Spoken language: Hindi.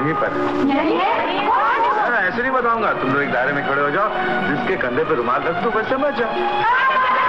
यहीं पर। ऐसे नहीं बताऊंगा, तुम लोग एक दायरे में खड़े हो जाओ, जिसके कंधे पे रुमाल रख दो, बस समझ जाओ।